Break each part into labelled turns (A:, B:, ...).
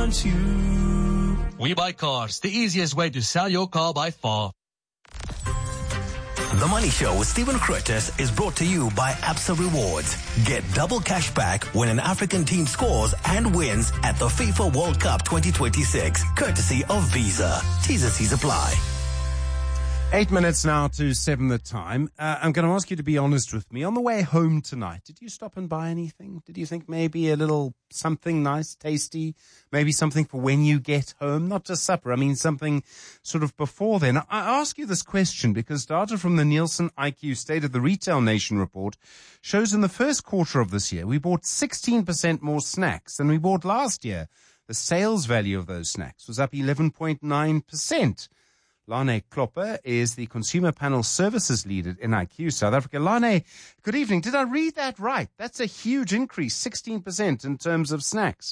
A: want you.
B: We Buy Cars, the easiest way to sell your car by far.
C: The Money Show with Stephen Curtis is brought to you by Absa Rewards. Get double cash back when an African team scores and wins at the FIFA World Cup 2026, courtesy of Visa. T's and C's apply.
D: 8 minutes now to 7 the time. I'm going to ask you to be honest with me. On the way home tonight, did you stop and buy anything? Did you think maybe a little something nice, tasty, maybe something for when you get home? Not just supper, I mean something sort of before then. I ask you this question because data from the Nielsen IQ State of the Retail Nation report shows in the first quarter of this year, we bought 16% more snacks than we bought last year. The sales value of those snacks was up 11.9%. Lane Klopper is the Consumer Panel Services Lead at NIQ South Africa. Lane, good evening. Did I read that right? That's a huge increase, 16% in terms of snacks.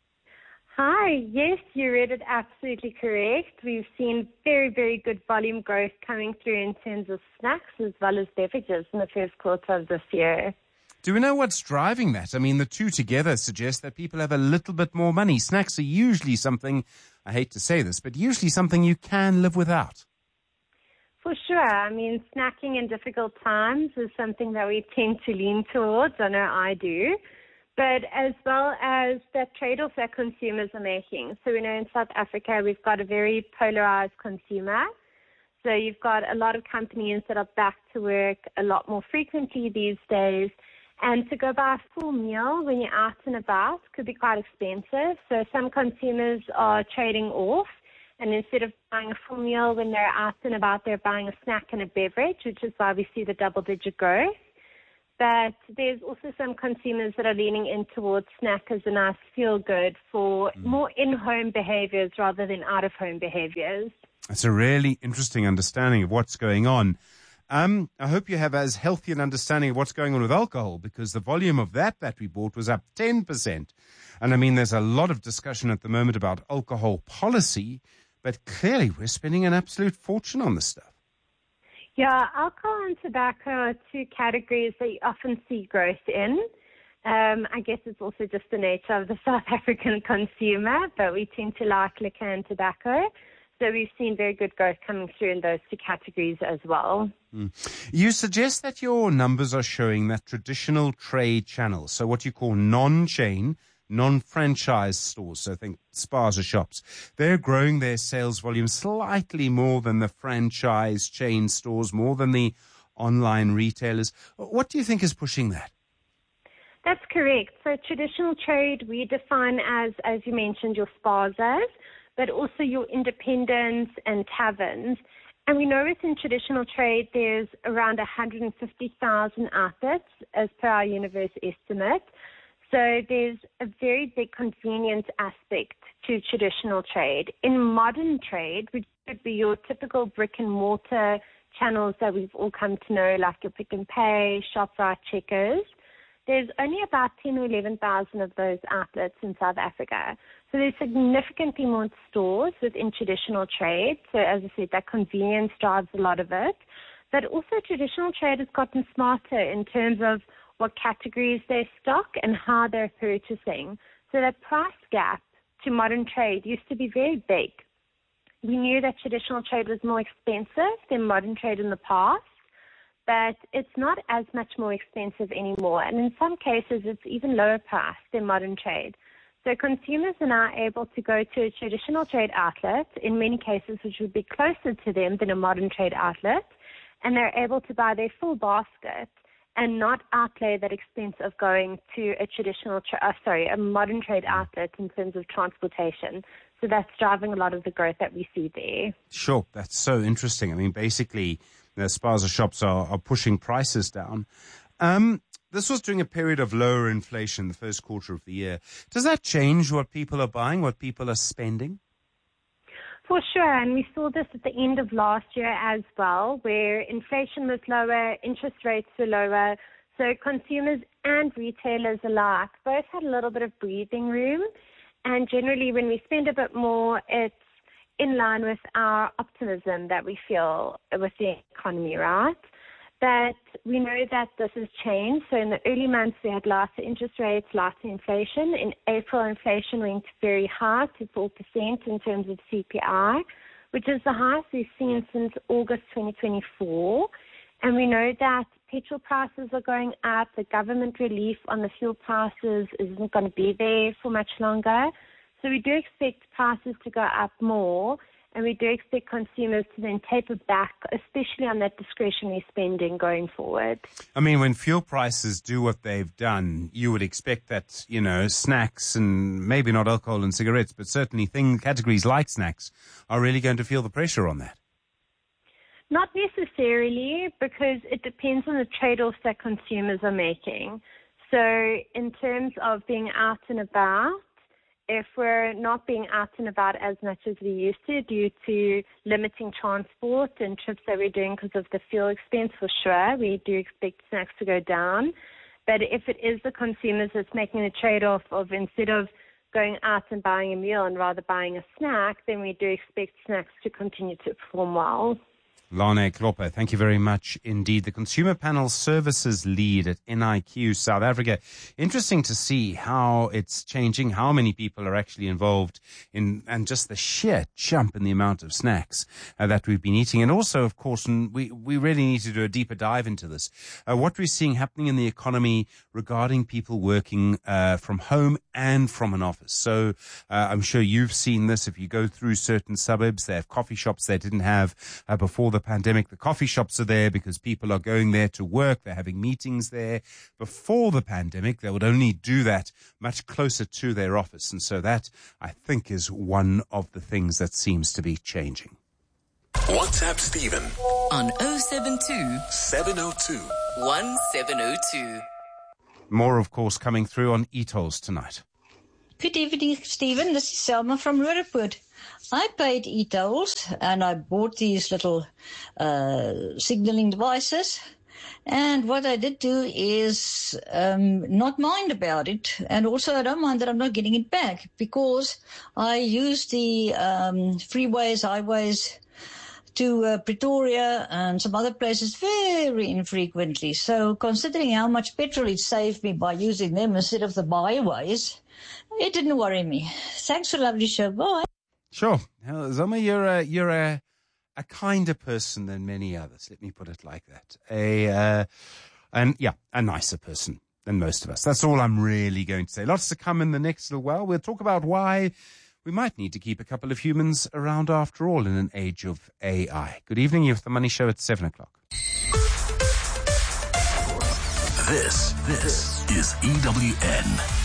E: Hi, yes, you read it absolutely correct. We've seen very, very good volume growth coming through in terms of snacks as well as beverages in the first quarter of this year.
D: Do we know what's driving that? I mean, the two together suggest that people have a little bit more money. Snacks are usually something, I hate to say this, but usually something you can live without.
E: For sure. I mean, snacking in difficult times is something that we tend to lean towards. I know I do. But as well as that trade-off that consumers are making. So we know in South Africa we've got a very polarized consumer. So you've got a lot of companies that are back to work a lot more frequently these days. And to go buy a full meal when you're out and about could be quite expensive. So some consumers are trading off, and instead of buying a full meal when they're out and about, they're buying a snack and a beverage, which is why we see the double-digit growth. But there's also some consumers that are leaning in towards snack as a nice feel-good for more in-home behaviors rather than out-of-home behaviors.
D: That's a really interesting understanding of what's going on. I hope you have as healthy an understanding of what's going on with alcohol, because the volume of that we bought was up 10%. And I mean, there's a lot of discussion at the moment about alcohol policy, but clearly we're spending an absolute fortune on this stuff.
E: Yeah, alcohol and tobacco are two categories that you often see growth in. I guess it's also just the nature of the South African consumer, but we tend to like liquor and tobacco. So we've seen very good growth coming through in those two categories as well.
D: You suggest that your numbers are showing that traditional trade channels, so what you call non-chain, non-franchise stores, so think spas or shops, they're growing their sales volume slightly more than the franchise chain stores, more than the online retailers. What do you think is pushing that?
E: That's correct. So traditional trade we define as you mentioned, your spas, but also your independents and taverns. And we know within traditional trade there's around 150,000 outlets as per our universe estimate. So there's a very big convenience aspect to traditional trade. In modern trade, which would be your typical brick and mortar channels that we've all come to know, like your Pick n Pay, ShopRite, Checkers, there's only about 10 or 11,000 of those outlets in South Africa. So there's significantly more stores within traditional trade. So as I said, that convenience drives a lot of it. But also traditional trade has gotten smarter in terms of what categories they stock and how they're purchasing. So that price gap to modern trade used to be very big. We knew that traditional trade was more expensive than modern trade in the past, but it's not as much more expensive anymore. And in some cases, it's even lower priced than modern trade. So consumers are now able to go to a traditional trade outlet, in many cases which would be closer to them than a modern trade outlet, and they're able to buy their full basket and not outlay that expense of going to a modern trade outlet in terms of transportation. So that's driving a lot of the growth that we see there.
D: Sure, that's so interesting. I mean, basically, the spas or shops are pushing prices down. This was during a period of lower inflation, the first quarter of the year. Does that change what people are buying, what people are spending?
E: For sure, and we saw this at the end of last year as well, where inflation was lower, interest rates were lower, so consumers and retailers alike both had a little bit of breathing room, and generally when we spend a bit more, it's in line with our optimism that we feel with the economy, right? But we know that this has changed. So in the early months, we had lighter interest rates, lighter inflation. In April, inflation went very high to 4% in terms of CPI, which is the highest we've seen since August 2024. And we know that petrol prices are going up. The government relief on the fuel prices isn't going to be there for much longer. So we do expect prices to go up more. And we do expect consumers to then taper back, especially on that discretionary spending going forward.
D: I mean, when fuel prices do what they've done, you would expect that, snacks and maybe not alcohol and cigarettes, but certainly categories like snacks are really going to feel the pressure on that.
E: Not necessarily, because it depends on the trade-offs that consumers are making. So in terms of being out and about, if we're not being out and about as much as we used to due to limiting transport and trips that we're doing because of the fuel expense, for sure, we do expect snacks to go down. But if it is the consumers that's making a trade-off of instead of going out and buying a meal and rather buying a snack, then we do expect snacks to continue to perform well.
D: Lana Klopper, thank you very much indeed. The Consumer Panel Services Lead at NIQ South Africa. Interesting to see how it's changing, how many people are actually involved in, and just the sheer jump in the amount of snacks that we've been eating. And also, of course, and we really need to do a deeper dive into this, what we're seeing happening in the economy regarding people working from home and from an office. So I'm sure you've seen this. If you go through certain suburbs, they have coffee shops they didn't have before the pandemic. The coffee shops are there because people are going there to work. They're having meetings there. Before the pandemic, they would only do that much closer to their office. And so that, I think, is one of the things that seems to be changing.
A: WhatsApp Stephen
F: on 072
A: 702
F: 1702.
D: More, of course, coming through on e-tolls tonight.
G: Good evening, Stephen. This is Selma from Roodepoort. I paid e-tolls and I bought these little signaling devices. And what I did do is not mind about it. And also I don't mind that I'm not getting it back because I use the freeways, highways to Pretoria and some other places very infrequently. So considering how much petrol it saved me by using them instead of the byways, it didn't worry me. Thanks for a lovely show. Bye.
D: Sure. Zoma, you're a kinder person than many others. Let me put it like that. A nicer person than most of us. That's all I'm really going to say. Lots to come in the next little while. We'll talk about why we might need to keep a couple of humans around after all in an age of AI. Good evening. You have the Money Show at 7 o'clock.
A: This is EWN.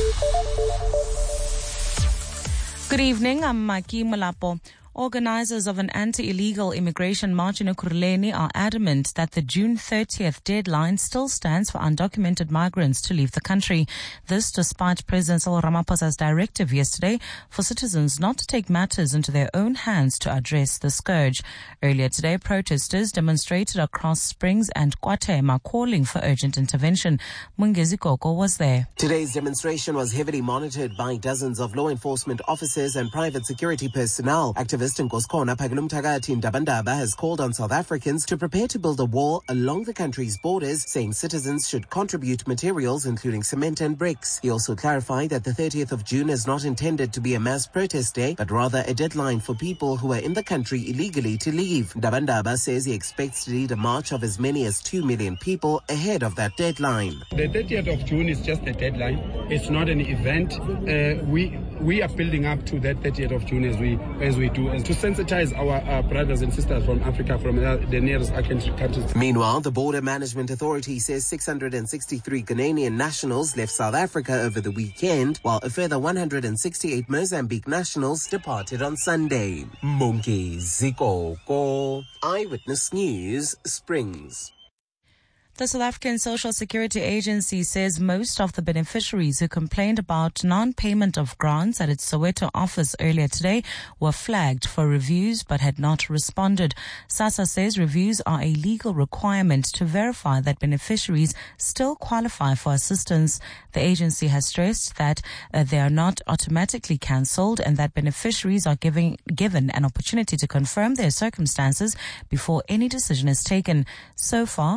H: Good evening, I'm Maki Mulapo. Organizers of an anti-illegal immigration march in Ekurhuleni are adamant that the June 30th deadline still stands for undocumented migrants to leave the country. This despite President Cyril Ramaphosa's directive yesterday for citizens not to take matters into their own hands to address the scourge. Earlier today, protesters demonstrated across Springs and KwaThema calling for urgent intervention. Mungezi Koko was there.
I: Today's demonstration was heavily monitored by dozens of law enforcement officers and private security personnel. Activists Nkoskhona Phakile Mthakathi Ndabandaba has called on South Africans to prepare to build a wall along the country's borders, saying citizens should contribute materials including cement and bricks. He also clarified that the 30th of June is not intended to be a mass protest day, but rather a deadline for people who are in the country illegally to leave. Ndabandaba says he expects to lead a march of as many as 2 million people ahead of that deadline.
J: The 30th of June is just a deadline. It's not an event. We are building up to that 30th of June as we do, and to sensitize our brothers and sisters from Africa, from the nearest countries.
I: Meanwhile, the Border Management Authority says 663 Ghanaian nationals left South Africa over the weekend, while a further 168 Mozambique nationals departed on Sunday. Mungezi Koko, Eyewitness News, Springs.
H: The South African Social Security Agency says most of the beneficiaries who complained about non-payment of grants at its Soweto office earlier today were flagged for reviews but had not responded. SASSA says reviews are a legal requirement to verify that beneficiaries still qualify for assistance. The agency has stressed that they are not automatically cancelled and that beneficiaries are given an opportunity to confirm their circumstances before any decision is taken. So far,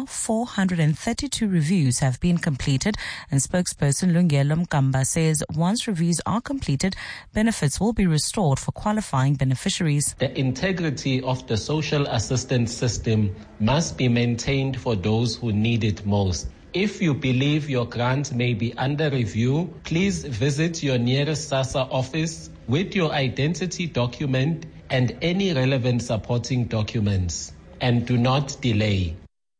H: 432 reviews have been completed, and spokesperson Lungelo Mkamba says once reviews are completed, benefits will be restored for qualifying beneficiaries.
K: The integrity of the social assistance system must be maintained for those who need it most. If you believe your grant may be under review, please visit your nearest SASSA office with your identity document and any relevant supporting documents, and do not delay.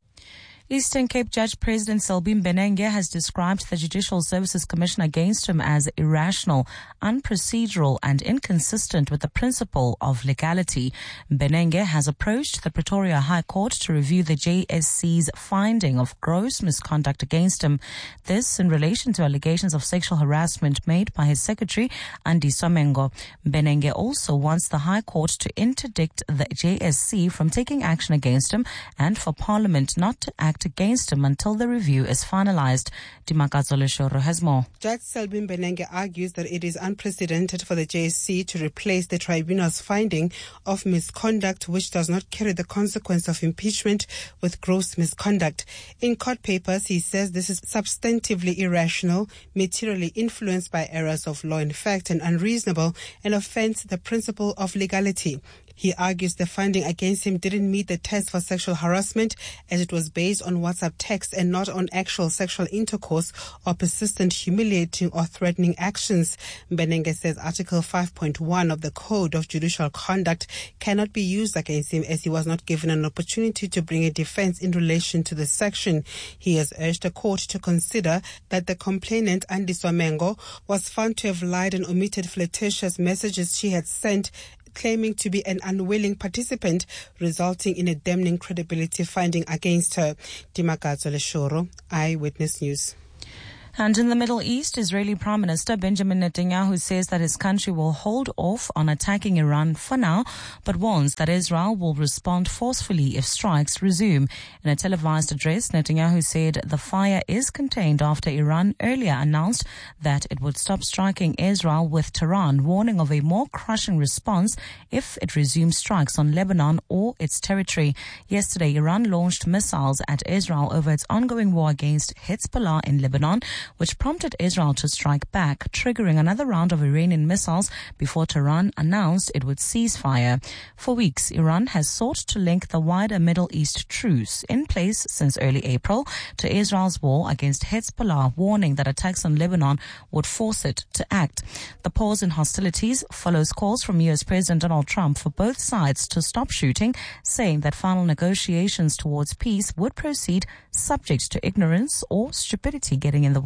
H: Eastern Cape Judge President Selbin Benenge has described the Judicial Services Commission against him as irrational, unprocedural and inconsistent with the principle of legality. Benenge has approached the Pretoria High Court to review the JSC's finding of gross misconduct against him. This in relation to allegations of sexual harassment made by his secretary, Andy Somengo. Benenge also wants the High Court to interdict the JSC from taking action against him and for Parliament not to act against him until the review is finalized. Dimakazo Leshoro has more.
L: Judge Selbin Benenge argues that it is unprecedented for the JSC to replace the tribunal's finding of misconduct which does not carry the consequence of impeachment with gross misconduct. In court papers, he says this is substantively irrational, materially influenced by errors of law in fact, and unreasonable, and offends the principle of legality. He argues the finding against him didn't meet the test for sexual harassment as it was based on WhatsApp text and not on actual sexual intercourse or persistent humiliating or threatening actions. Benenge says Article 5.1 of the Code of Judicial Conduct cannot be used against him as he was not given an opportunity to bring a defense in relation to the section. He has urged the court to consider that the complainant, Andy Somengo, was found to have lied and omitted flirtatious messages she had sent claiming to be an unwilling participant, resulting in a damning credibility finding against her. Dimakazo Leshoro, Eyewitness News.
H: And in the Middle East, Israeli Prime Minister Benjamin Netanyahu says that his country will hold off on attacking Iran for now, but warns that Israel will respond forcefully if strikes resume. In a televised address, Netanyahu said the fire is contained after Iran earlier announced that it would stop striking Israel with Tehran, warning of a more crushing response if it resumes strikes on Lebanon or its territory. Yesterday, Iran launched missiles at Israel over its ongoing war against Hezbollah in Lebanon, which prompted Israel to strike back, triggering another round of Iranian missiles before Tehran announced it would cease fire. For weeks, Iran has sought to link the wider Middle East truce in place since early April to Israel's war against Hezbollah, warning that attacks on Lebanon would force it to act. The pause in hostilities follows calls from U.S. President Donald Trump for both sides to stop shooting, saying that final negotiations towards peace would proceed subject to ignorance or stupidity getting in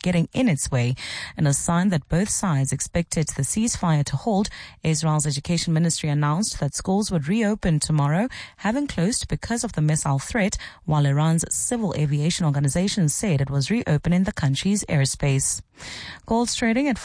H: its way. In a sign that both sides expected the ceasefire to hold, Israel's education ministry announced that schools would reopen tomorrow, having closed because of the missile threat, while Iran's civil aviation organization said it was reopening the country's airspace. Gold's trading at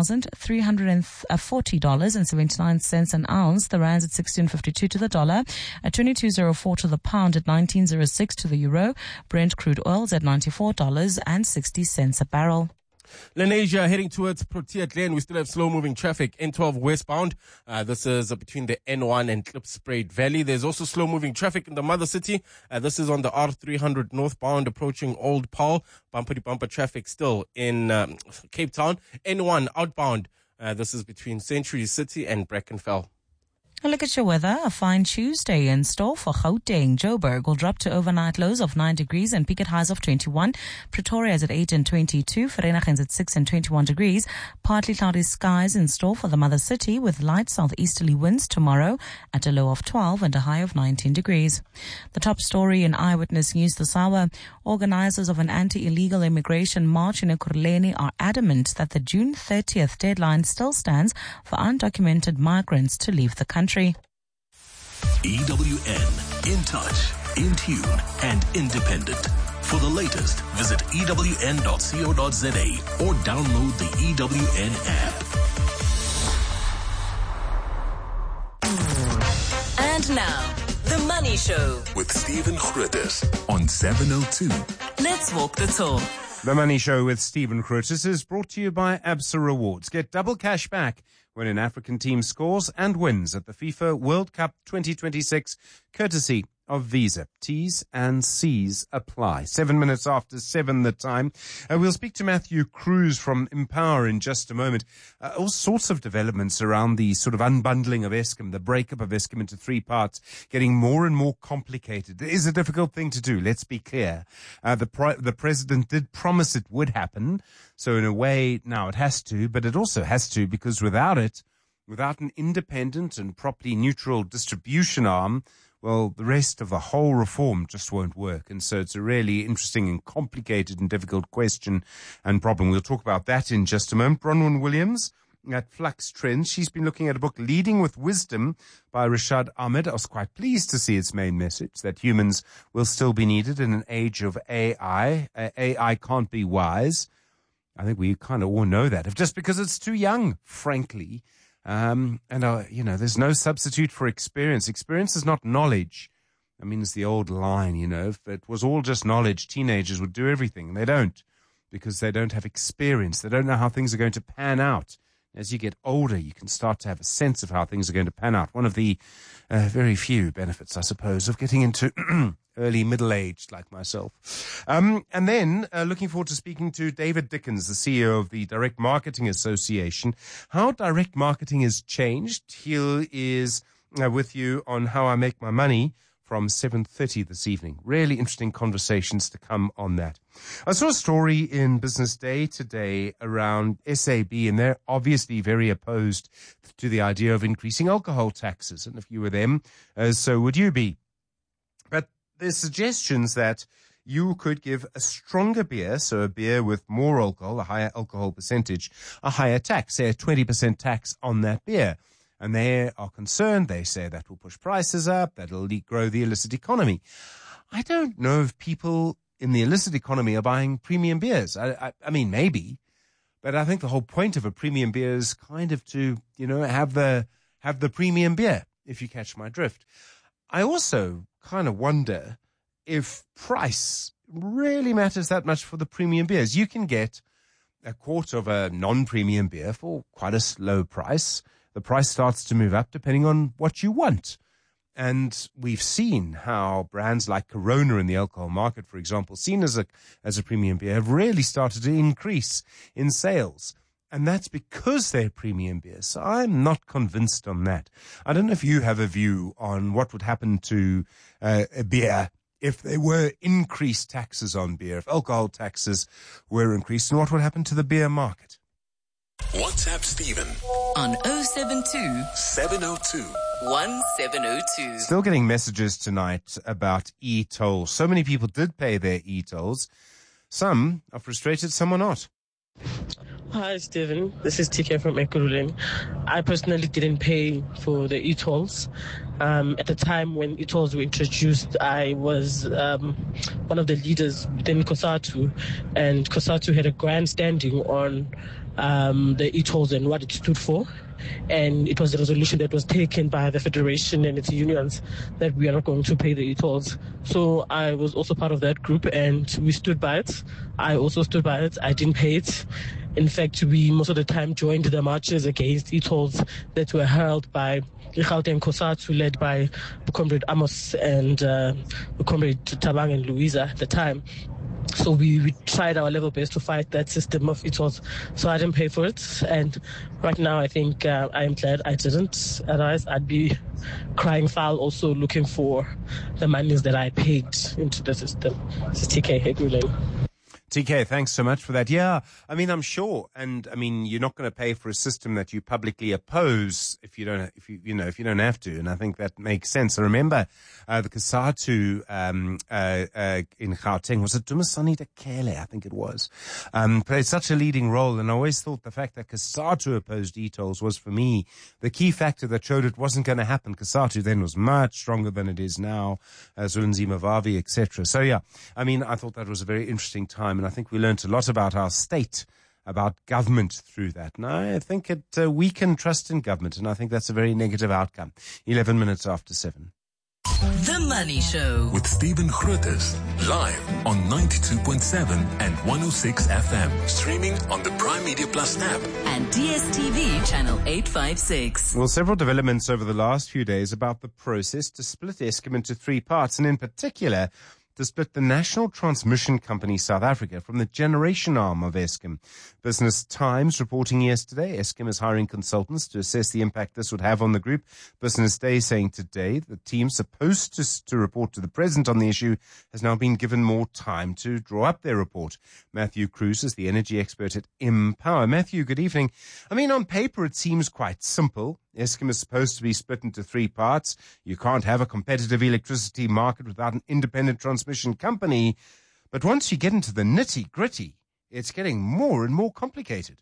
H: $4,340.79 an ounce. The rand's at 16.52 to the dollar, at 22.04 to the pound, at 19.06 to the euro. Brent crude oil's at $94.60 a barrel.
M: Lenasia heading towards Protea Glen. We still have slow-moving traffic. N12 westbound. This is between the N1 and Klipspruit Valley. There's also slow-moving traffic in the Mother City. This is on the R300 northbound approaching Old Paul. Bumper-to-bumper traffic still in Cape Town. N1 outbound. This is between Century City and Brackenfell.
H: A look at your weather. A fine Tuesday in store for Gauteng. Joburg will drop to overnight lows of 9 degrees and peak at highs of 21. Pretoria is at 8 and 22. Vereeniging at 6 and 21 degrees. Partly cloudy skies in store for the Mother City with light southeasterly winds tomorrow at a low of 12 and a high of 19 degrees. The top story in Eyewitness News this hour. Organizers of an anti-illegal immigration march in Ekurhuleni are adamant that the June 30th deadline still stands for undocumented migrants to leave the country.
A: EWN, in touch, in tune, and independent. For the latest, visit ewn.co.za or download the EWN app.
F: And now, The Money Show
A: with Stephen Grootes on 702.
F: Let's walk the talk.
D: The Money Show with Stephen Grootes is brought to you by ABSA Rewards. Get double cash back when an African team scores and wins at the FIFA World Cup 2026, courtesy of Visa. T's and C's apply. 7 minutes after 7 the time. We'll speak to Matthew Cruz from Empower in just a moment. All sorts of developments around the sort of unbundling of Eskom, the breakup of Eskom into 3 parts, getting more and more complicated. It is a difficult thing to do, let's be clear. The president did promise it would happen. So in a way, now it has to, but it also has to because without an independent and properly neutral distribution arm, well, the rest of the whole reform just won't work. And so it's a really interesting and complicated and difficult question and problem. We'll talk about that in just a moment. Bronwyn Williams at Flux Trends. She's been looking at a book, Leading with Wisdom by Rashad Ahmed. I was quite pleased to see its main message, that humans will still be needed in an age of AI. AI can't be wise. I think we kind of all know that. Just because it's too young, frankly. There's no substitute for experience. Experience is not knowledge. I mean, it's the old line, if it was all just knowledge, teenagers would do everything. They don't, because they don't have experience. They don't know how things are going to pan out. As you get older, you can start to have a sense of how things are going to pan out. One of the very few benefits, I suppose, of getting into early middle-aged like myself. And then looking forward to speaking to David Dickens, the CEO of the Direct Marketing Association, how direct marketing has changed. He is with you on How I Make My Money from 7:30 this evening. Really interesting conversations to come on that. I saw a story in Business Day today around SAB, and they're obviously very opposed to the idea of increasing alcohol taxes. And if you were them, so would you be. But there's suggestions that you could give a stronger beer, so a beer with more alcohol, a higher alcohol percentage, a higher tax, say a 20% tax on that beer. And they are concerned. They say that will push prices up, that'll grow the illicit economy. I don't know if people in the illicit economy are buying premium beers. I mean, maybe. But I think the whole point of a premium beer is kind of to, have the premium beer, if you catch my drift. I also kind of wonder if price really matters that much for the premium beers. You can get a quart of a non-premium beer for quite a low price. The price starts to move up depending on what you want. And we've seen how brands like Corona in the alcohol market, for example, seen as a premium beer, have really started to increase in sales. And that's because they're premium beers. So I'm not convinced on that. I don't know if you have a view on what would happen to a beer if there were increased taxes on beer, if alcohol taxes were increased, and what would happen to the beer market.
A: WhatsApp Stephen
F: on 072
A: 702
F: 1702.
D: Still getting messages tonight about e-tolls. So many people did pay their e-tolls. Some are frustrated, some are not.
N: Hi, Stephen. This is TK from Ekurhuleni. I personally didn't pay for the e-tolls. At the time when e-tolls were introduced, I was one of the leaders within COSATU, and COSATU had a grandstanding on the e-tolls and what it stood for. And it was a resolution that was taken by the Federation and its unions that we are not going to pay the e-tolls. So I was also part of that group, and we stood by it. I also stood by it. I didn't pay it. In fact, we most of the time joined the marches against e-tolls that were held by Gauteng COSATU, led by Comrade Amos and Comrade Tabang and Louisa at the time. So we tried our level best to fight that system of e-tolls. So I didn't pay for it. And right now I think I am glad I didn't. Otherwise I'd be crying foul, also looking for the monies that I paid into the system. This is TK Ekurhuleni.
D: TK, thanks so much for that. Yeah, I mean, I'm sure, and I mean, you're not going to pay for a system that you publicly oppose if you don't have to, and I think that makes sense. I remember the Kasatu in Gauteng, was it Dumisani Dekele? I think it was, played such a leading role, and I always thought the fact that Kasatu opposed e-tolls was, for me, the key factor that showed it wasn't going to happen. Kasatu then was much stronger than it is now, Zulinzima Vavi, etc. So yeah, I mean, I thought that was a very interesting time. And I think we learned a lot about our state, about government through that. And I think it weakened trust in government, and I think that's a very negative outcome. 11 minutes after 7.
F: The Money Show.
A: With Stephen Grootes, live on 92.7 and 106 FM. Streaming on the Prime Media Plus app.
F: And DSTV channel 856.
D: Well, several developments over the last few days about the process to split Eskom into 3 parts, and in particular, to split the National Transmission Company South Africa from the generation arm of Eskom. Business Times reporting yesterday, Eskom is hiring consultants to assess the impact this would have on the group. Business Day saying today the team supposed to report to the president on the issue has now been given more time to draw up their report. Matthew Cruz is the energy expert at Empower. Matthew, good evening. I mean, on paper it seems quite simple. Eskom is supposed to be split into 3 parts. You can't have a competitive electricity market without an independent transmission company. But once you get into the nitty-gritty, it's getting more and more complicated.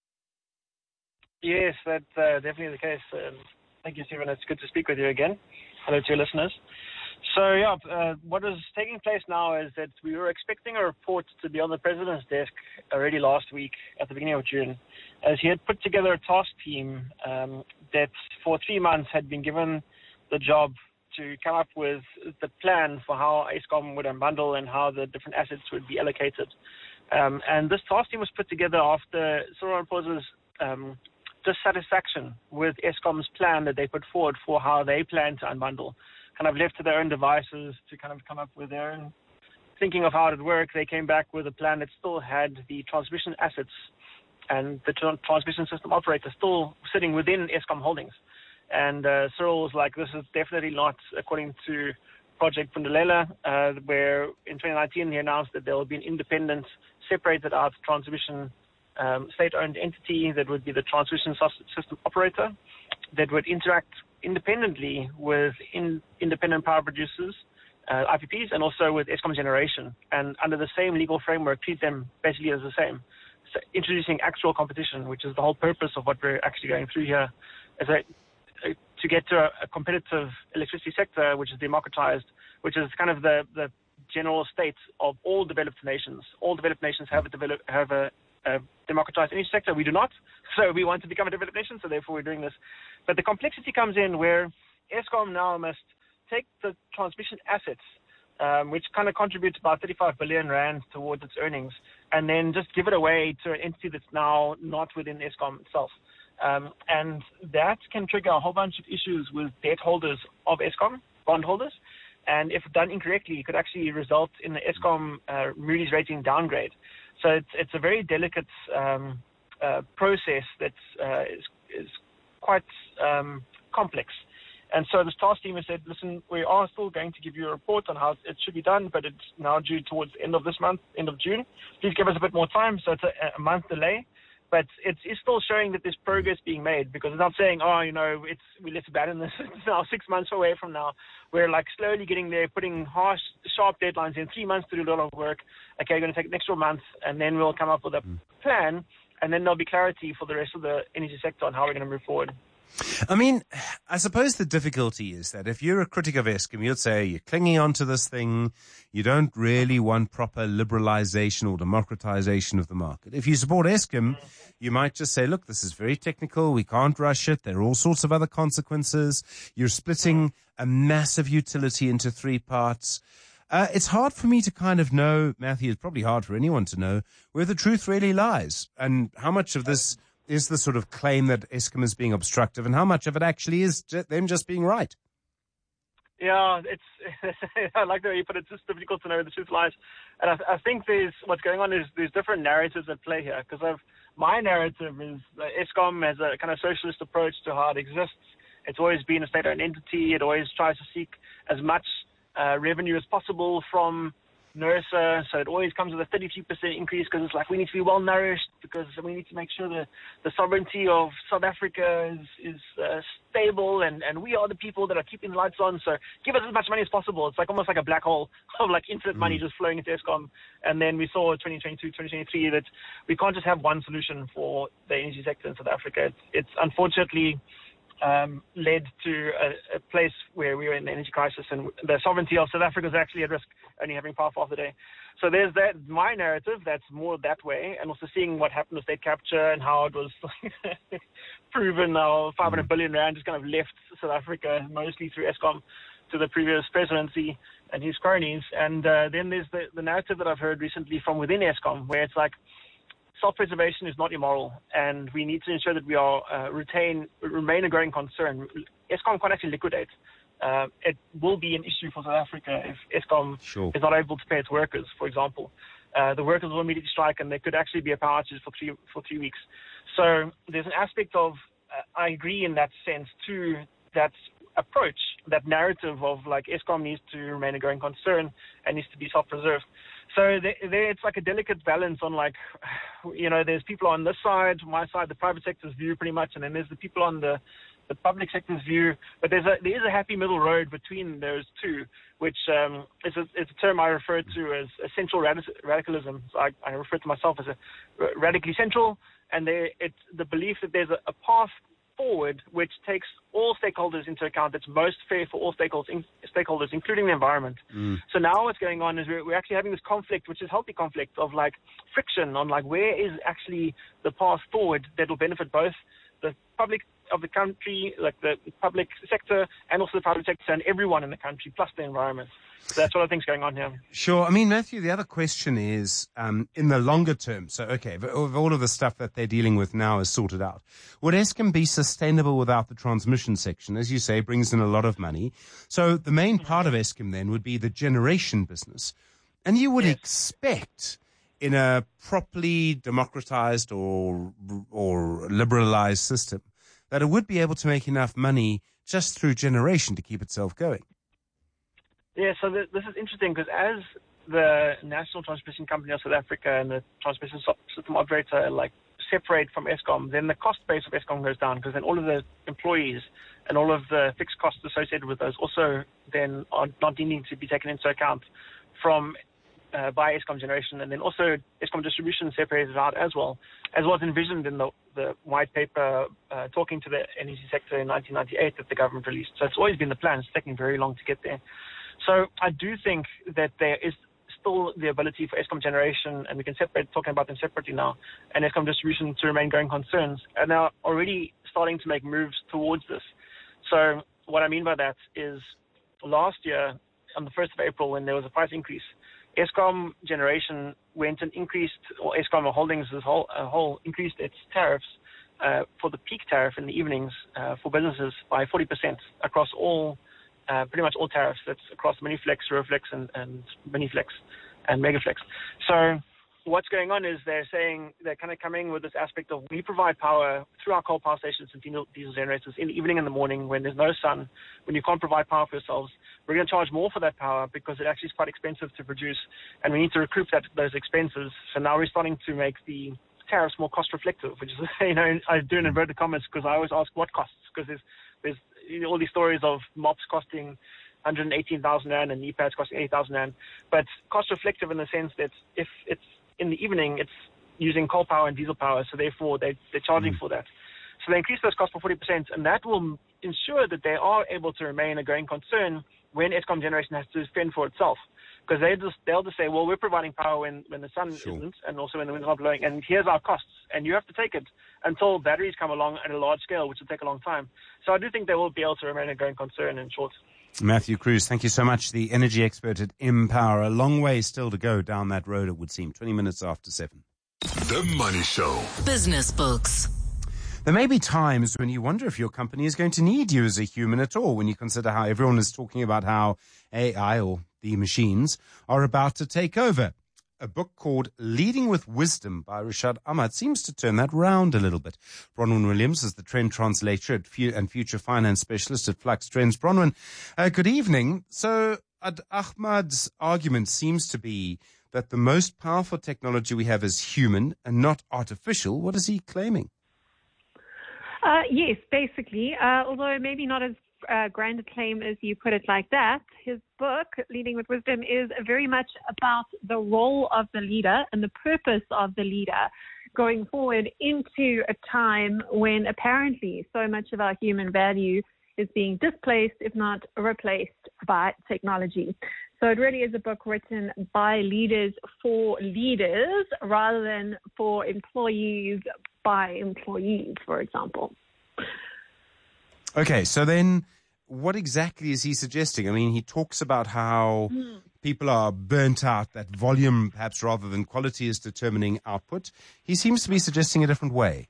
O: Yes, that's definitely the case. Thank you, Stephen. It's good to speak with you again. Hello to your listeners. So, yeah, what is taking place now is that we were expecting a report to be on the president's desk already last week at the beginning of June, as he had put together a task team that for 3 months had been given the job to come up with the plan for how Eskom would unbundle and how the different assets would be allocated. And this task team was put together after Cyril Ramaphosa's dissatisfaction with Eskom's plan that they put forward for how they plan to unbundle. Kind of left to their own devices to kind of come up with their own thinking of how it would work. They came back with a plan that still had the transmission assets and the transmission system operator still sitting within Eskom Holdings. And Cyril was like, this is definitely not according to Project Pundelela, where in 2019 he announced that there will be an independent, separated out transmission state-owned entity that would be the transmission system operator that would interact independently with independent power producers, IPPs, and also with Eskom Generation, and under the same legal framework, treat them basically as the same. So introducing actual competition, which is the whole purpose of what we're actually going through here, is to get to a competitive electricity sector which is democratized, which is kind of the general state of all developed nations. All developed nations have a democratized energy sector. We do not. So we want to become a developed nation, so therefore we're doing this. But the complexity comes in where Eskom now must take the transmission assets, which kind of contributes about 35 billion rand towards its earnings, and then just give it away to an entity that's now not within Eskom itself. And that can trigger a whole bunch of issues with debt holders of Eskom, bondholders, and if done incorrectly, it could actually result in the Eskom Moody's rating downgrade. So it's a very delicate process that is quite complex. And so this task team has said, listen, we are still going to give you a report on how it should be done, but it's now due towards the end of this month, end of June. Please give us a bit more time. So it's a month delay. But it's still showing that there's progress being made, because it's not saying, we let's abandon this. It's now 6 months away from now. We're like slowly getting there, putting harsh, sharp deadlines in 3 months to do a lot of work. Okay, we're going to take an extra month, and then we'll come up with a plan, and then there'll be clarity for the rest of the energy sector on how we're going to move forward.
D: I mean, I suppose the difficulty is that if you're a critic of Eskom, you'd say you're clinging on to this thing. You don't really want proper liberalization or democratization of the market. If you support Eskom, you might just say, look, this is very technical. We can't rush it. There are all sorts of other consequences. You're splitting a massive utility into 3 parts. It's hard for me to kind of know, Matthew, it's probably hard for anyone to know where the truth really lies and how much of this is the sort of claim that Eskom is being obstructive and how much of it actually is them just being right.
O: Yeah, it's I like the way you put it. It's just difficult to know where the truth lies. And I think what's going on is there's different narratives at play here. Because my narrative is Eskom has a kind of socialist approach to how it exists. It's always been a state-owned entity. It always tries to seek as much revenue as possible from NERSA, so it always comes with a 33% increase because it's like we need to be well nourished, because we need to make sure that the sovereignty of South Africa is stable, and we are the people that are keeping the lights on, so give us as much money as possible. It's like almost like a black hole of like infinite money just flowing into Eskom. And then we saw 2022, 2023 that we can't just have one solution for the energy sector in South Africa. It's unfortunately led to a place where we were in the energy crisis, and the sovereignty of South Africa is actually at risk, only having power for half the day. So there's that, my narrative, that's more that way, and also seeing what happened with state capture and how it was proven now 500 billion rand just kind of left South Africa, mostly through Eskom, to the previous presidency and his cronies. And then there's the narrative that I've heard recently from within Eskom, where it's like, self-preservation is not immoral, and we need to ensure that we are remain a growing concern. Eskom can't actually liquidate. It will be an issue for South Africa if Eskom is not able to pay its workers, for example. The workers will immediately strike, and there could actually be a power outage for 3 weeks. So there's an aspect of, I agree in that sense, to that approach, that narrative of like Eskom needs to remain a growing concern and needs to be self-preserved. So there it's like a delicate balance on like, there's people on this side, my side, the private sector's view pretty much, and then there's the people on the public sector's view. But there is a happy middle road between those two, which is a term I refer to as essential radicalism. So I refer to myself as a radically central, and the belief that there's a path forward which takes all stakeholders into account, that's most fair for all stakeholders, including the environment. So now what's going on is we're actually having this conflict, which is healthy conflict, of like friction on like where is actually the path forward that will benefit both the public of the country, like the public sector, and also the private sector, and everyone in the country, plus the environment. So that's what I think is going on here.
D: Sure. I mean, Matthew, the other question is, in the longer term, so, okay, if all of the stuff that they're dealing with now is sorted out, would Eskom be sustainable without the transmission section? As you say, brings in a lot of money. So the main part of Eskom then would be the generation business. And you would expect in a properly democratized or liberalized system that it would be able to make enough money just through generation to keep itself going.
O: Yeah, so this is interesting because as the National Transmission Company of South Africa and the Transmission System Operator like separate from Eskom, then the cost base of Eskom goes down, because then all of the employees and all of the fixed costs associated with those also then are not needing to be taken into account from by Eskom Generation, and then also Eskom Distribution separated out as was envisioned in the white paper talking to the energy sector in 1998 that the government released. So it's always been the plan. It's taking very long to get there. So I do think that there is still the ability for Eskom Generation, and we can talking about them separately now, and Eskom Distribution to remain going concerns, and are already starting to make moves towards this. So what I mean by that is last year, on the 1st of April, when there was a price increase, Eskom Generation went and increased, or Eskom Holdings as a whole increased its tariffs for the peak tariff in the evenings for businesses by 40% across pretty much all tariffs. That's across Miniflex, Ruroflex, and Miniflex and Megaflex. So what's going on is they're kind of coming with this aspect of, we provide power through our coal power stations and diesel generators in the evening and the morning when there's no sun, when you can't provide power for yourselves. We're going to charge more for that power because it actually is quite expensive to produce, and we need to recoup those expenses. So now we're starting to make the tariffs more cost reflective, which is, I do in inverted commas because I always ask what costs, because there's all these stories of MOPS costing 118,000 Rand and EPADs costing 8,000 Rand, but cost reflective in the sense that if it's in the evening, it's using coal power and diesel power, so therefore they're charging for that. So they increase those costs by 40%, and that will ensure that they are able to remain a going concern when Eskom Generation has to fend for itself. Because they'll just say, well, we're providing power when the sun isn't, and also when the wind's not blowing, and here's our costs, and you have to take it until batteries come along at a large scale, which will take a long time. So I do think they will be able to remain a going concern in short.
D: Matthew Cruz, thank you so much. The energy expert at Empower. A long way still to go down that road, it would seem. 20 minutes after 7.
A: The Money Show.
F: Business Books.
D: There may be times when you wonder if your company is going to need you as a human at all, when you consider how everyone is talking about how AI, or the machines, are about to take over. A book called Leading with Wisdom by Rashad Ahmad seems to turn that round a little bit. Bronwyn Williams is the trend translator and future finance specialist at Flux Trends. Bronwyn, good evening. So Ahmad's argument seems to be that the most powerful technology we have is human and not artificial. What is he claiming?
E: Yes, basically, although maybe not as grand a claim as you put it like that. His book, Leading with Wisdom, is very much about the role of the leader and the purpose of the leader going forward into a time when apparently so much of our human value is being displaced, if not replaced, by technology. So it really is a book written by leaders for leaders rather than for employees by employees, for example.
D: Okay, so then what exactly is he suggesting? I mean, he talks about how people are burnt out, that volume perhaps rather than quality is determining output. He seems to be suggesting a different way.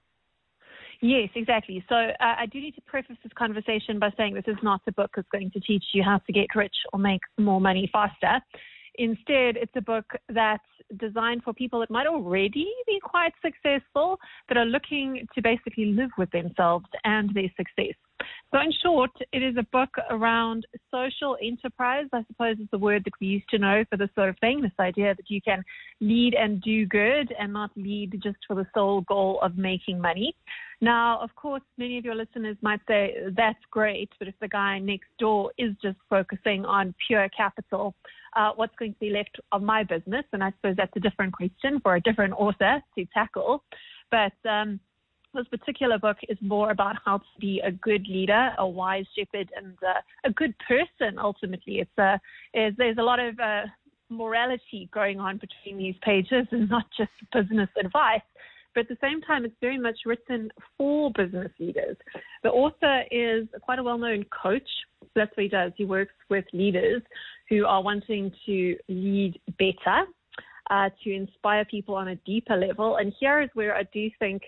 E: Yes, exactly. So I do need to preface this conversation by saying this is not a book that's going to teach you how to get rich or make more money faster. Instead, it's a book that's designed for people that might already be quite successful, but are looking to basically live with themselves and their success. So in short, it is a book around social enterprise, I suppose is the word that we used to know for this sort of thing, this idea that you can lead and do good and not lead just for the sole goal of making money. Now, of course, many of your listeners might say, that's great, but if the guy next door is just focusing on pure capital, what's going to be left of my business? And I suppose that's a different question for a different author to tackle. But this particular book is more about how to be a good leader, a wise shepherd, and a good person, ultimately. There's a lot of morality going on between these pages and not just business advice. But at the same time, it's very much written for business leaders. The author is quite a well-known coach. That's what he does. He works with leaders who are wanting to lead better, to inspire people on a deeper level. And here is where I do think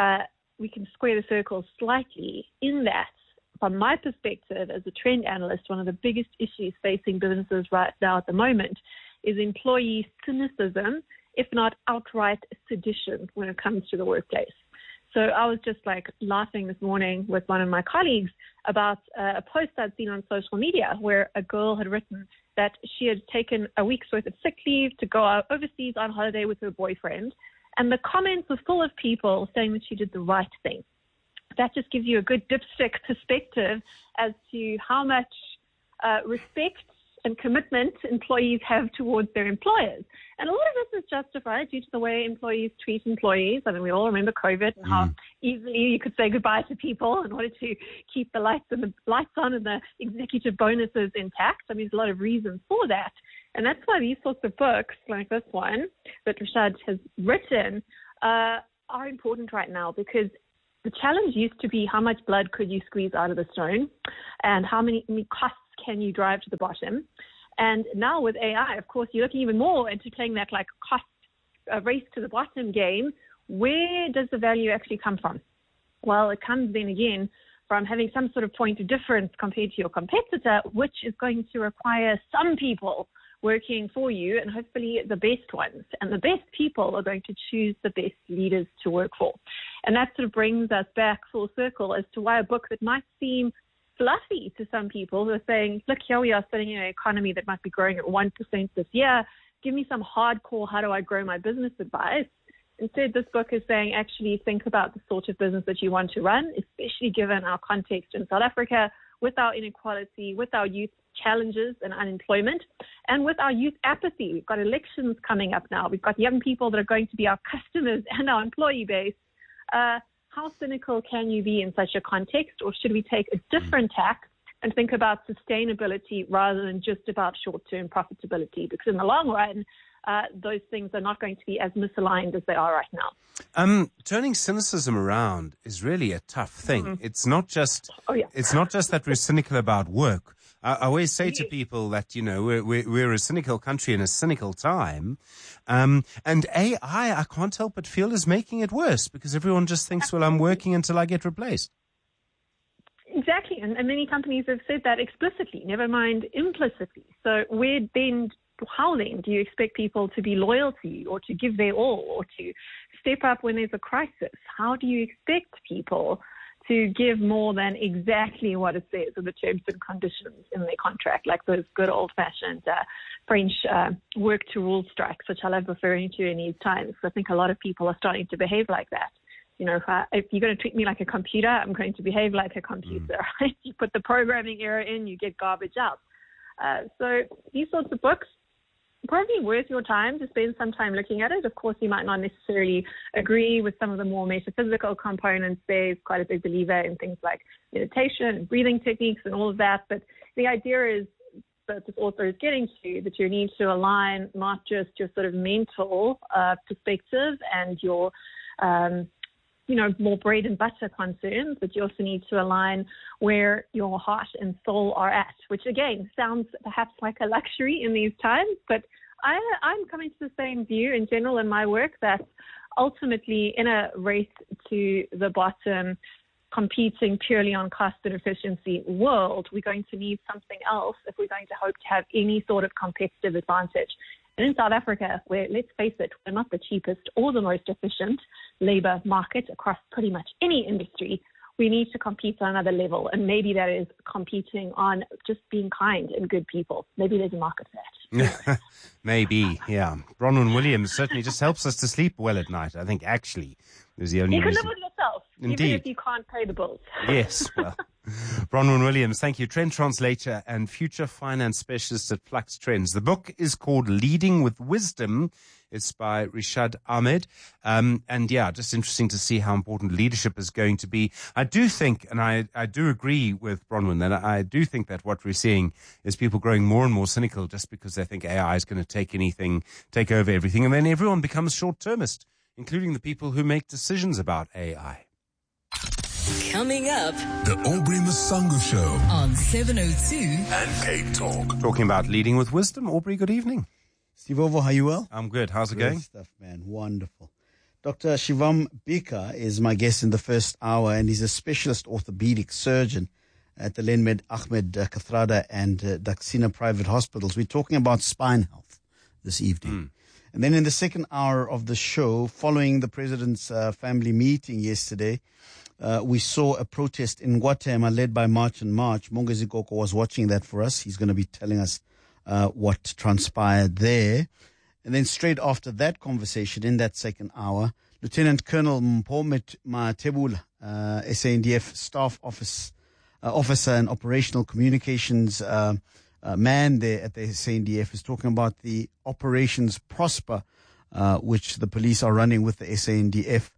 E: we can square the circle slightly in that, from my perspective as a trend analyst, one of the biggest issues facing businesses right now at the moment is employee cynicism, if not outright sedition when it comes to the workplace. So I was just laughing this morning with one of my colleagues about a post I'd seen on social media where a girl had written that she had taken a week's worth of sick leave to go out overseas on holiday with her boyfriend. And the comments were full of people saying that she did the right thing. That just gives you a good dipstick perspective as to how much respect and commitment employees have towards their employers. And a lot of this is justified due to the way employees treat employees. I mean, we all remember COVID and how easily you could say goodbye to people in order to keep the lights on and the executive bonuses intact. I mean, there's a lot of reasons for that. And that's why these sorts of books, like this one that Rashad has written, are important right now, because the challenge used to be how much blood could you squeeze out of the stone and how many costs can you drive to the bottom. And now with AI, of course, you're looking even more into playing that cost race to the bottom game. Where does the value actually come from? Well, it comes then again from having some sort of point of difference compared to your competitor, which is going to require some people working for you and hopefully the best ones. And the best people are going to choose the best leaders to work for. And that sort of brings us back full circle as to why a book that might seem fluffy to some people who are saying, look, here we are sitting in an economy that might be growing at 1% this year. Give me some hardcore, how do I grow my business advice? Instead, this book is saying, actually think about the sort of business that you want to run, especially given our context in South Africa, with our inequality, with our youth challenges and unemployment, and with our youth apathy. We've got elections coming up now. We've got young people that are going to be our customers and our employee base. How cynical can you be in such a context, or should we take a different tack and think about sustainability rather than just about short-term profitability? Because in the long run, those things are not going to be as misaligned as they are right now.
D: Turning cynicism around is really a tough thing. It's not just it's not just that we're cynical about work. I always say to people that, we're a cynical country in a cynical time. And AI, I can't help but feel, is making it worse, because everyone just thinks, well, I'm working until I get replaced.
E: Exactly. And many companies have said that explicitly, never mind implicitly. So how then do you expect people to be loyal to you, or to give their all, or to step up when there's a crisis? How do you expect people
P: to give more than exactly what it says in the terms and conditions in their contract, like those good old-fashioned French work to rule strikes, which I love referring to in these times. I think a lot of people are starting to behave like that. You know, if you're going to treat me like a computer, I'm going to behave like a computer. Right? You put the programming error in, you get garbage out. So these sorts of books, probably worth your time to spend some time looking at it. Of course, you might not necessarily agree with some of the more metaphysical components. There's quite a big believer in things like meditation and breathing techniques and all of that. But the idea is that this author is getting to, that you need to align not just your sort of mental perspective and your more bread and butter concerns, but you also need to align where your heart and soul are at, which again sounds perhaps like a luxury in these times, but I'm coming to the same view in general in my work that ultimately in a race to the bottom, competing purely on cost and efficiency world, we're going to need something else if we're going to hope to have any sort of competitive advantage. And in South Africa, where, let's face it, we're not the cheapest or the most efficient labor market across pretty much any industry, we need to compete on another level. And maybe that is competing on just being kind and good people. Maybe there's a market for that.
D: Maybe, yeah. Bronwyn Williams certainly just helps us to sleep well at night. I think actually is the only
P: You can
D: reason.
P: live with yourself,
D: Indeed.
P: even if you can't pay the bills.
D: Yes, well, Bronwyn Williams, thank you. Trend translator and future finance specialist at Flux Trends. The book is called Leading with Wisdom. It's by Rishad Ahmed. And yeah, just interesting to see how important leadership is going to be. I do think, and I do agree with Bronwyn, that I do think that what we're seeing is people growing more and more cynical just because they think AI is going to take over everything. And then everyone becomes short-termist, including the people who make decisions about AI.
F: Coming up,
A: The Aubrey Masango Show
F: on 702
A: and Cape Talk.
D: Talking about leading with wisdom. Aubrey, good evening.
Q: Steve Ovo, how you well?
D: I'm good. How's it
Q: Great
D: going?
Q: stuff, man. Wonderful. Dr. Shivam Bika is my guest in the first hour, and he's a specialist orthopedic surgeon at the Lenmed Ahmed Kathrada and Daksina private hospitals. We're talking about spine health this evening. And then in the second hour of the show, following the president's family meeting yesterday, we saw a protest in Guatemala led by March and March. Mongezi Koko was watching that for us. He's going to be telling us what transpired there. And then straight after that conversation, in that second hour, Lieutenant Colonel Mpho Matebula, SANDF staff officer and operational communications man there at the SANDF, is talking about the Operations Prosper, which the police are running with the SANDF.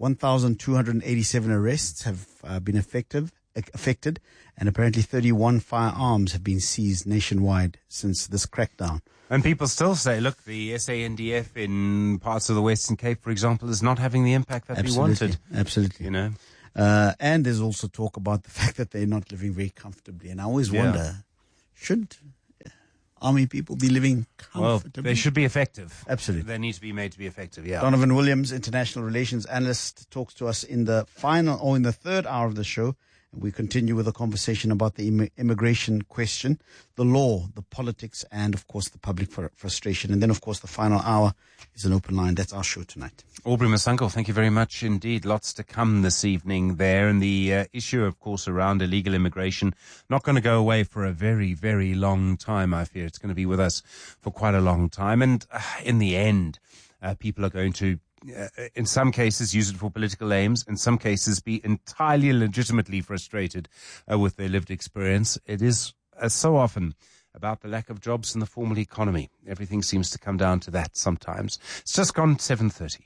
Q: 1,287 arrests have been affected, and apparently 31 firearms have been seized nationwide since this crackdown.
D: And people still say, look, the SANDF in parts of the Western Cape, for example, is not having the impact that we wanted.
Q: Absolutely.
D: You know?
Q: And there's also talk about the fact that they're not living very comfortably. And I always wonder, should army people be living comfortably?
D: Well, they should be effective.
Q: Absolutely.
D: They need to be made to be effective, yeah.
Q: Donovan Williams, international relations analyst, talks to us in the third hour of the show. We continue with a conversation about the immigration question, the law, the politics, and, of course, the public frustration. And then, of course, the final hour is an open line. That's our show tonight.
D: Aubrey Masango, thank you very much indeed. Lots to come this evening there. And the issue, of course, around illegal immigration, not going to go away for a very, very long time, I fear. It's going to be with us for quite a long time. And in the end, people are going to, in some cases, use it for political aims. In some cases, be entirely legitimately frustrated with their lived experience. It is, as so often, about the lack of jobs in the formal economy. Everything seems to come down to that sometimes. It's just gone 7:30.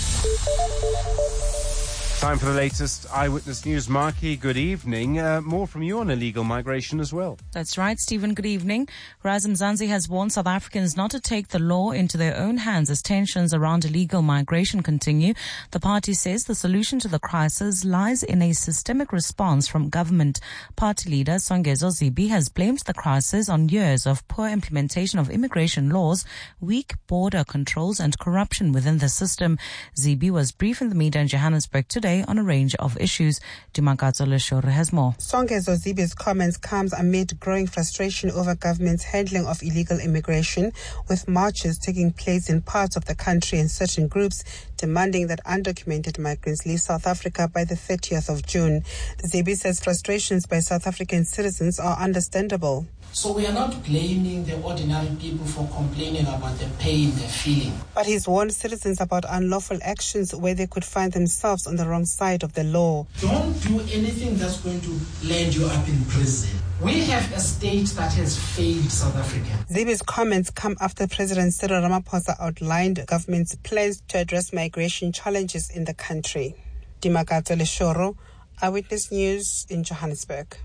D: Time for the latest Eyewitness News. Marky, good evening. More from you on illegal migration as well.
H: That's right, Stephen. Good evening. Razim Zanzi has warned South Africans not to take the law into their own hands as tensions around illegal migration continue. The party says the solution to the crisis lies in a systemic response from government. Party leader Songezo Zibi has blamed the crisis on years of poor implementation of immigration laws, weak border controls and corruption within the system. Zibi was briefing the media in Johannesburg today say on a range of issues. Dimakatso Leshore has more.
L: Songezo Zibi's comments comes amid growing frustration over government's handling of illegal immigration, with marches taking place in parts of the country and certain groups demanding that undocumented migrants leave South Africa by the 30th of June. Zibi says frustrations by South African citizens are understandable.
R: So we are not blaming the ordinary people for complaining about the pain they're feeling.
L: But he's warned citizens about unlawful actions where they could find themselves on the wrong side of the law.
R: Don't do anything that's going to land you up in prison. We have a state that has failed South Africa.
L: Zibi's comments come after President Cyril Ramaphosa outlined government's plans to address migration challenges in the country. Dimakatso Leshoro, Eyewitness News in Johannesburg.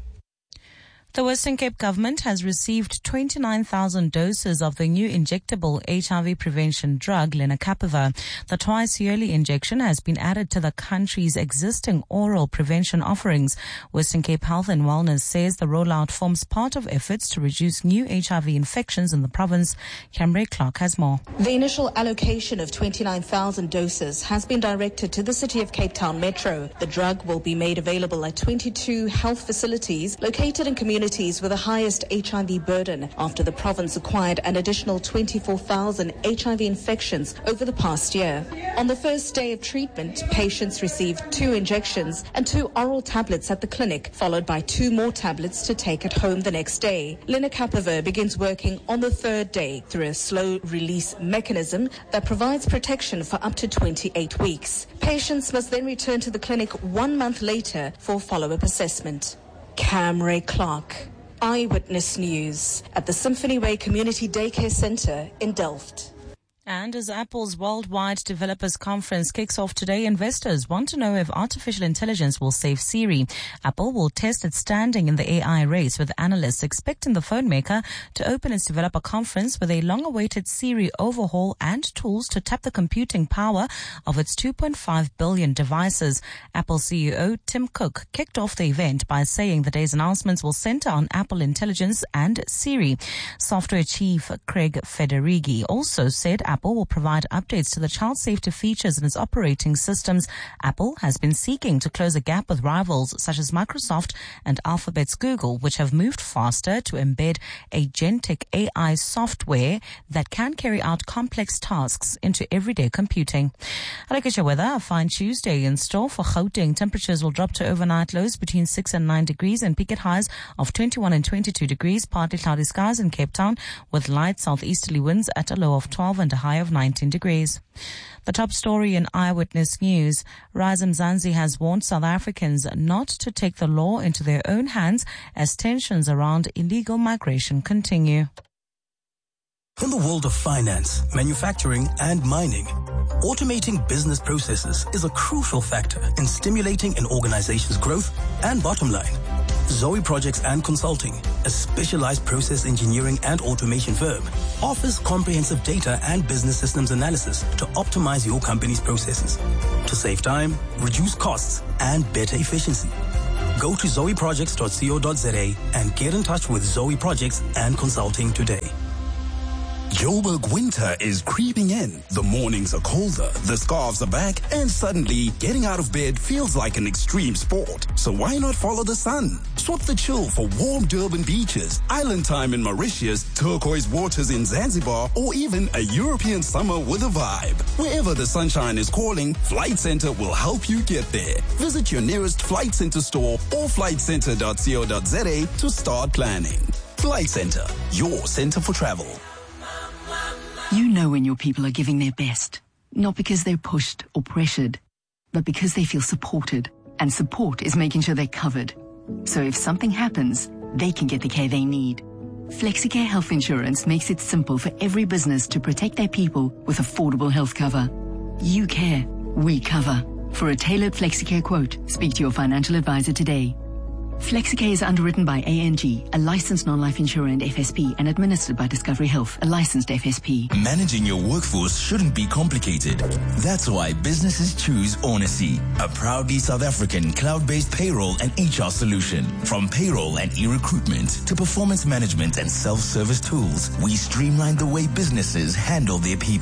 H: The Western Cape government has received 29,000 doses of the new injectable HIV prevention drug, lenacapavir. The twice-yearly injection has been added to the country's existing oral prevention offerings. Western Cape Health and Wellness says the rollout forms part of efforts to reduce new HIV infections in the province. Camry Clark has more.
S: The initial allocation of 29,000 doses has been directed to the City of Cape Town Metro. The drug will be made available at 22 health facilities located in communities with the highest HIV burden after the province acquired an additional 24,000 HIV infections over the past year. On the first day of treatment, patients received 2 injections and 2 oral tablets at the clinic, followed by 2 more tablets to take at home the next day. Lenacapavir begins working on the 3rd day through a slow release mechanism that provides protection for up to 28 weeks. Patients must then return to the clinic 1 month later for follow-up assessment. Camry Clark, Eyewitness News at the Symphony Way Community Daycare Center in Delft.
H: And as Apple's Worldwide Developers Conference kicks off today, investors want to know if artificial intelligence will save Siri. Apple will test its standing in the AI race, with analysts expecting the phone maker to open its developer conference with a long-awaited Siri overhaul and tools to tap the computing power of its 2.5 billion devices. Apple CEO Tim Cook kicked off the event by saying the day's announcements will center on Apple Intelligence and Siri. Software chief Craig Federighi also said Apple will provide updates to the child safety features in its operating systems. Apple has been seeking to close a gap with rivals such as Microsoft and Alphabet's Google, which have moved faster to embed agentic AI software that can carry out complex tasks into everyday computing. I look at your weather. A fine Tuesday in store for Gauteng. Temperatures will drop to overnight lows between 6 and 9 degrees and peak at highs of 21 and 22 degrees. Partly cloudy skies in Cape Town with light southeasterly winds at a low of 12 and a high of 19 degrees. The top story in Eyewitness News. Rise Mzansi has warned South Africans not to take the law into their own hands as tensions around illegal migration continue.
C: In the world of finance, manufacturing, and mining, automating business processes is a crucial factor in stimulating an organization's growth and bottom line. Zoe Projects and Consulting, a specialized process engineering and automation firm, offers comprehensive data and business systems analysis to optimize your company's processes, to save time, reduce costs, and better efficiency. Go to zoeprojects.co.za and get in touch with Zoe Projects and Consulting today.
T: Joburg winter is creeping in. The mornings are colder, the scarves are back, and suddenly getting out of bed feels like an extreme sport. So why not follow the sun? Swap the chill for warm Durban beaches, island time in Mauritius, turquoise waters in Zanzibar, or even a European summer with a vibe. Wherever the sunshine is calling, Flight Centre will help you get there. Visit your nearest Flight Centre store or flightcentre.co.za to start planning. Flight Centre, your centre for travel.
U: You know when your people are giving their best, not because they're pushed or pressured, but because they feel supported. And support is making sure they're covered. So if something happens, they can get the care they need. Flexicare Health Insurance makes it simple for every business to protect their people with affordable health cover. You care, we cover. For a tailored Flexicare quote, speak to your financial advisor today. Flexicare is underwritten by ANG, a licensed non-life insurer and FSP, and administered by Discovery Health, a licensed FSP.
V: Managing your workforce shouldn't be complicated. That's why businesses choose Onacy, a proudly South African cloud-based payroll and HR solution. From payroll and e-recruitment to performance management and self-service tools, we streamline the way businesses handle their people.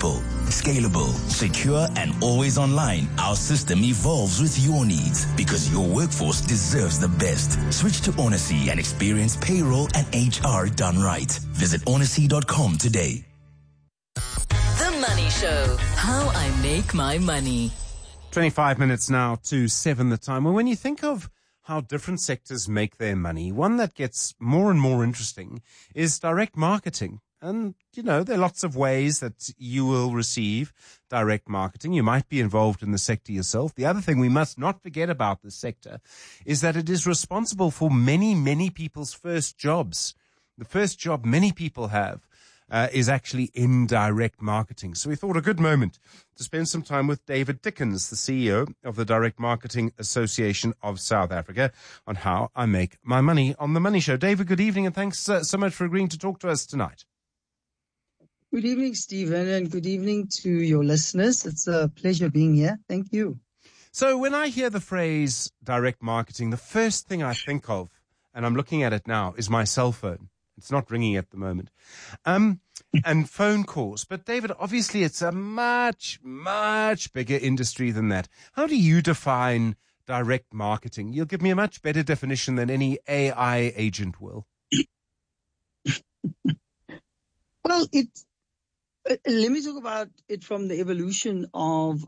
V: Scalable, secure, and always online, our system evolves with your needs because your workforce deserves the best. Switch to Onacy and experience payroll and HR done right. Visit onacy.com today.
F: The Money Show. How I make my money.
D: 25 minutes now to 7 the time. Well, when you think of how different sectors make their money, one that gets more and more interesting is direct marketing. And, you know, there are lots of ways that you will receive direct marketing. You might be involved in the sector yourself. The other thing we must not forget about this sector is that it is responsible for many, many people's first jobs. The first job many people have is actually in direct marketing. So we thought a good moment to spend some time with David Dickens, the CEO of the Direct Marketing Association of South Africa, on how I make my money on The Money Show. David, good evening, and thanks so much for agreeing to talk to us tonight.
B: Good evening, Stephen, and good evening to your listeners. It's a pleasure being here. Thank you.
D: So when I hear the phrase direct marketing, the first thing I think of, and I'm looking at it now, is my cell phone. It's not ringing at the moment. And phone calls. But David, obviously it's a much, much bigger industry than that. How do you define direct marketing? You'll give me a much better definition than any AI agent will.
B: Well, let me talk about it from the evolution of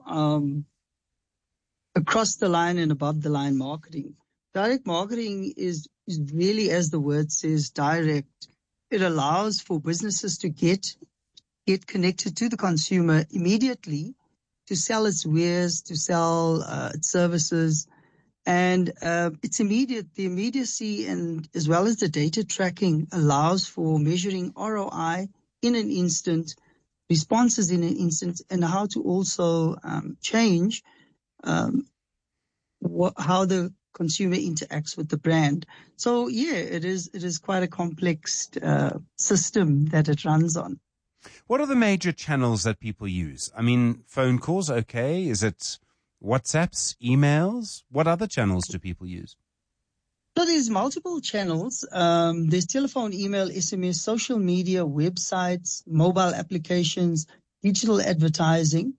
B: across the line and above the line marketing. Direct marketing is really, as the word says, direct. It allows for businesses to get connected to the consumer immediately to sell its wares, to sell its services. And it's immediate. The immediacy and as well as the data tracking allows for measuring ROI in an instant, responses in an instant, and how to also change how the consumer interacts with the brand. So yeah, it is quite a complex system that it runs on.
D: What are the major channels that people use? I mean, phone calls, okay. Is it WhatsApps, emails? What other channels do people use?
B: So there's multiple channels. There's telephone, email, SMS, social media, websites, mobile applications, digital advertising.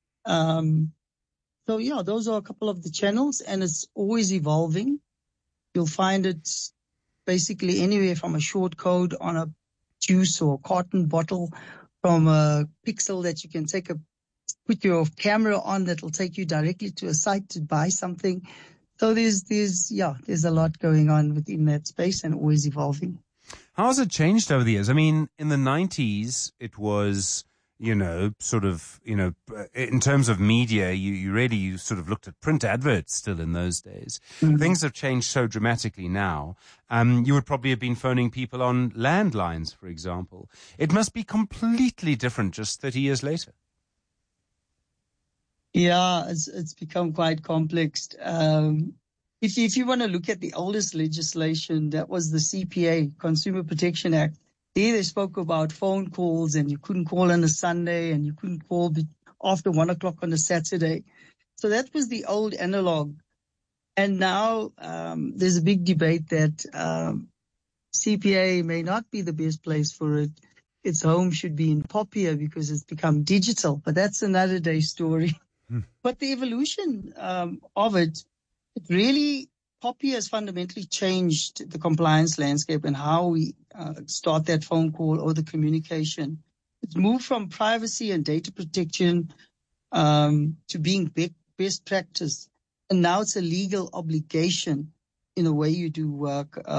B: So yeah, those are a couple of the channels, and it's always evolving. You'll find it basically anywhere from a short code on a juice or carton bottle, from a pixel that you can put your camera on that will take you directly to a site to buy something. So there's a lot going on within that space and always evolving.
D: How has it changed over the years? I mean, in the 90s, it was, in terms of media, you sort of looked at print adverts still in those days. Mm-hmm. Things have changed so dramatically now. You would probably have been phoning people on landlines, for example. It must be completely different just 30 years later.
B: Yeah, it's become quite complex. If you want to look at the oldest legislation, that was the CPA, Consumer Protection Act. There they spoke about phone calls, and you couldn't call on a Sunday, and you couldn't call after 1 o'clock on a Saturday. So that was the old analog. And now there's a big debate that CPA may not be the best place for it. Its home should be in Popia because it's become digital, but that's another day story. But the evolution of it really, Popia has fundamentally changed the compliance landscape and how we start that phone call or the communication. It's moved from privacy and data protection to being best practice. And now it's a legal obligation in the way you do work